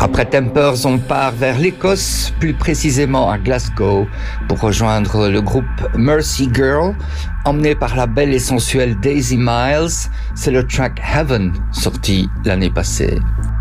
Après Tempers, on part vers l'Écosse, plus précisément à Glasgow, pour rejoindre le groupe Mercy Girl, emmené par la belle et sensuelle Daisy Miles. C'est le track Heaven, sorti l'année passée.